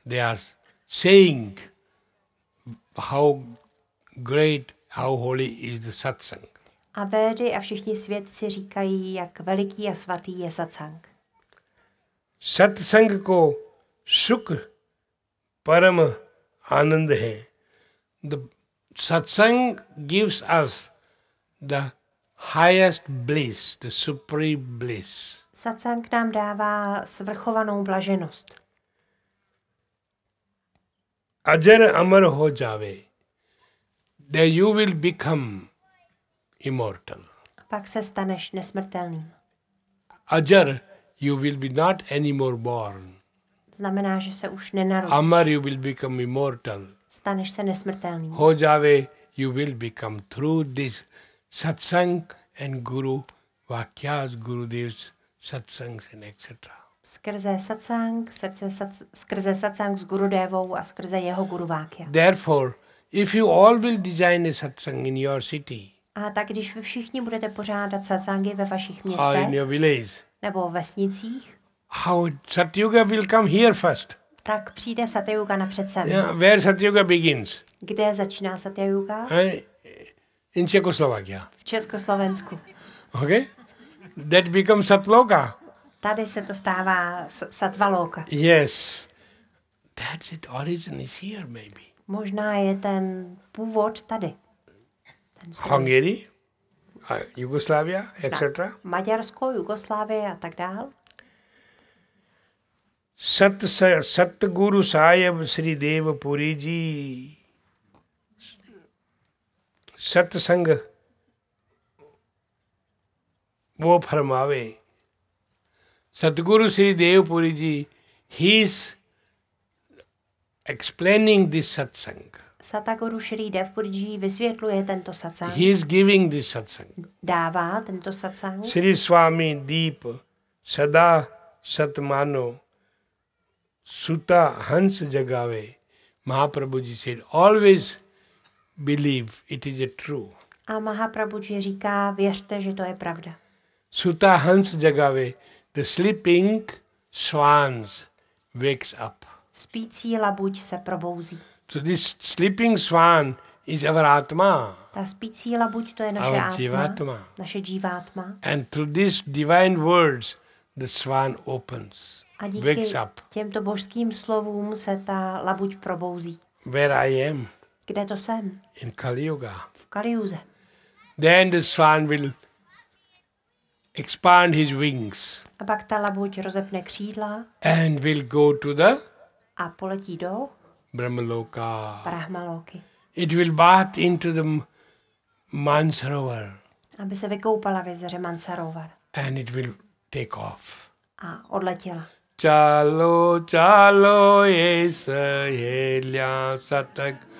they are saying how great, how holy is the satsang. A Védy a všichni svědci říkají, jak veliký a svatý je satsang. सत्संग को सुख परम आनंद है. The satsang gives us the highest bliss, the supreme bliss. Satsang nám dává svrchovanou blaženost. अजर अमर हो जावे, then you will become immortal. A pak se staneš nesmrtelným. Ajar, you will be not anymore born. Znamená, že se už nenarodíš. Amar, you will become immortal. Staneš se nesmrtelným. Ho jave, you will become through this satsang and guru vakyas, gurudev's satsangs and etc. Skrze satsang s Gurudevou a skrze jeho Guru Vákya. Therefore, if you all will design a satsang in your city, A tak když vy všichni budete pořádat satsangy ve vašich or in městech your village, nebo vesnicích, how Satyuga will come here first. tak přijde Satyuga napřed sem. Yeah, where Satyuga begins? Kde začíná Satyuga? In Czechoslovakia. V Československu. Okay? That becomes Satloka. Tady se to stává Satvaloka. Yes. That's it. Origin is here, maybe. Možná je ten původ tady. Ten zdroj. Hungary, Yugoslavia, etc. Maďarsko, Jugoslávie a tak dál. Satguru Sahib Sri Deva Puri Ji. Satsang वो फरमावे. Satguru Sri Deva Puri Ji, he is explaining this satsang. Satguru Sri Deva Puri Ji vysvětluje tento satsang. He is giving this satsang. Dává tento satsang. Sri Swami Deep Sada Satmano Suta Hans Jagave. Mahaprabhuji said, always believe it is a true. A Mahaprabhuji říká, věřte, že to je pravda. Suta Hans Jagave, the sleeping swans wakes up. Spící labuť se probouzí. So this sleeping swan is our Atma. Ta spící labuť, to je naše Our átma, Jivatma. naše džívátma. And through these divine words, the swan opens, A wakes díky up. těmto božským slovům se ta labuť probouzí. Where I am, Kde to jsem? in Kali Yuga. V Kaliuze. Then the swan will expand his wings A pak ta labuť rozepne křídla and will go to the a poletí do Brahmaloka. Brahmaloky, It will bath into the Mansarovar aby se vykoupala v jezeře Mansarovar. and it will take off. A odletěla. Chalo, chalo, ye sahelya satak